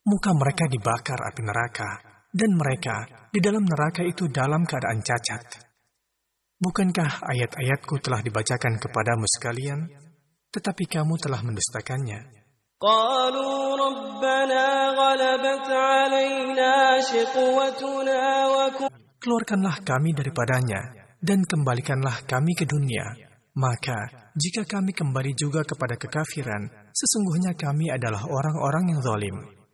muka mereka dibakar api neraka, dan mereka di dalam neraka itu dalam keadaan cacat. Bukankah ayat-ayatku telah dibacakan kepadamu sekalian, tetapi kamu telah mendustakannya? قالوا ربنا غلبت علينا شقوتنا Keluarkanlah kami daripadanya, dan kembalikanlah kami ke dunia. Maka, jika kami kembali juga kepada kekafiran, sesungguhnya kami adalah orang-orang yang zalim.